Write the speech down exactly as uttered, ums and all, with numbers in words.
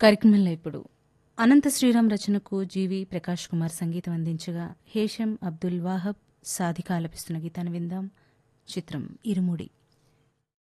కార్యక్రమంలో ఇప్పుడు అనంత శ్రీరామ్ రచనకు జీవి ప్రకాష్ కుమార్ సంగీతం అందించగా హేషం అబ్దుల్ వాహబ్ సాధిక ఆలపిస్తున్న గీతాన్ని విందాం. చిత్రం ఇరుముడి.